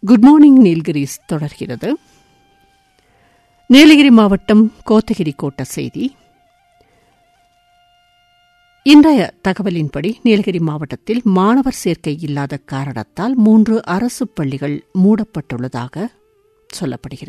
Good morning Nilgiris தொடர்கிறது. நீலகிரி மாவட்டம் கோத்தகிரி கோட்ட செய்தி. இன்றைய தகவலின்படி நீலகிரி மாவட்டத்தில் மாணவர் சேர்க்கை இல்லாத காரணத்தால் 3 அரசு பள்ளிகள் மூடப்பட்டுள்ளதாக சொல்லப்படுகிறது.